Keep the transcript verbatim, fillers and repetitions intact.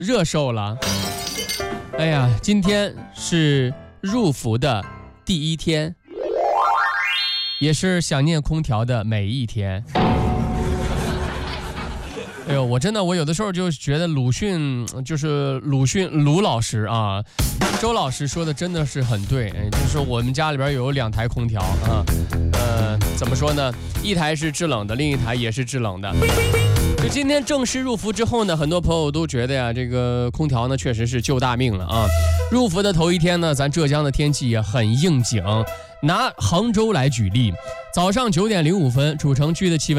热瘦了。哎呀，今天是入伏的第一天，也是想念空调的每一天。哎呦，我真的，我有的时候就觉得鲁迅就是鲁迅鲁老师啊，周老师说的真的是很对，就是我们家里边有两台空调啊，呃，怎么说呢？一台是制冷的，另一台也是制冷的。就今天正式入伏之后呢，很多朋友都觉得呀，这个空调呢确实是救大命了啊。入伏的头一天呢，咱浙江的天气也很应景。拿杭州来举例，早上九点零五分，主城区的气温